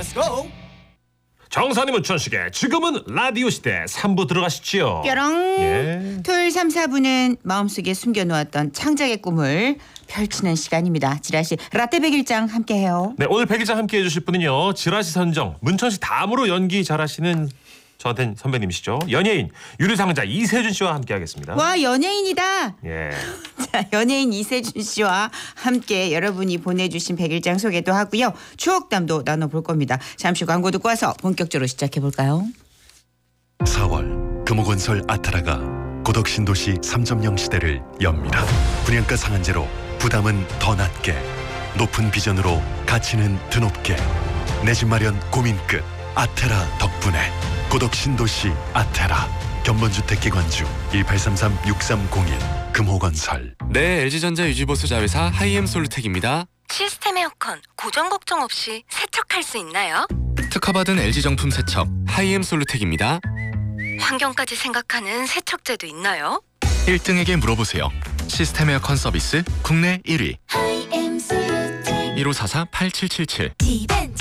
Let's go. 정선이 문천식의 지금은 라디오 시대 3부 들어가시지요. 뾰롱. 예. 토요일 3, 4부는 마음속에 숨겨놓았던 창작의 꿈을 펼치는 시간입니다. 지라시 라떼 백일장 함께해요. 네, 오늘 백일장 함께해 주실 분은요. 지라시 선정 문천식 다음으로 연기 잘하시는 저한텐 선배님이시죠. 연예인 유리상자 이세준 씨와 함께하겠습니다. 와, 연예인이다. 예. 자, 연예인 이세준 씨와 함께 여러분이 보내주신 백일장 소개도 하고요. 추억담도 나눠볼 겁니다. 잠시 광고 듣고 와서 본격적으로 시작해볼까요? 4월 금호건설 아타라가 고덕 신도시 3.0 시대를 엽니다. 분양가 상한제로 부담은 더 낮게, 높은 비전으로 가치는 드높게, 내 집 마련 고민 끝 아테라 덕분에 고덕 신도시 아테라. 견본주택기관주 1833-6301 금호건설. 네, LG전자 유지보수 자회사 하이엠솔루텍입니다. 시스템 에어컨 고정 걱정 없이 세척할 수 있나요? 특허받은 LG 정품 세척 하이엠솔루텍입니다. 환경까지 생각하는 세척제도 있나요? 1등에게 물어보세요. 시스템 에어컨 서비스 국내 1위. 1544-8777.